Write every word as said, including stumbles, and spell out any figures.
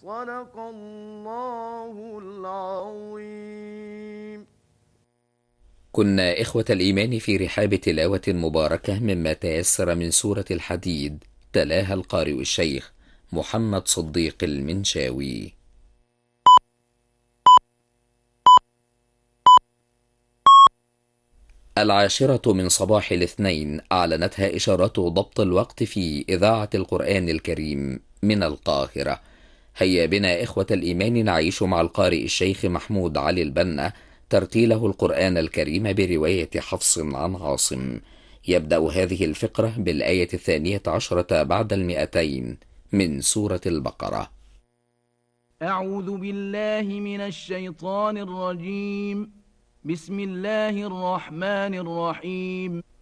صدق الله العظيم. كنا إخوة الإيمان في رحاب تلاوة مباركة مما تيسر من سورة الحديد، تلاها القارئ الشيخ محمد صديق المنشاوي. العاشرة من صباح الاثنين أعلنتها إشارات ضبط الوقت في إذاعة القرآن الكريم من القاهرة. هيا بنا إخوة الإيمان نعيش مع القارئ الشيخ محمود علي البنا ترتيله القرآن الكريم برواية حفص عن عاصم. يبدأ هذه الفقرة بالآية الثانية عشرة بعد المئتين من سورة البقرة. أعوذ بالله من الشيطان الرجيم. بسم الله الرحمن الرحيم.